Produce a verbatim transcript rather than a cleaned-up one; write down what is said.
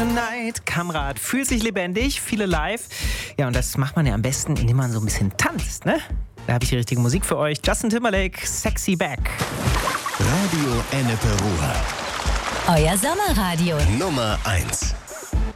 Tonight. Kamrad fühlt sich lebendig, viele live. Ja, und das macht man ja am besten, indem man so ein bisschen tanzt, ne? Da habe ich die richtige Musik für euch. Justin Timberlake, Sexy Back. Radio Ennepe Ruhr. Euer Sommerradio. Nummer eins.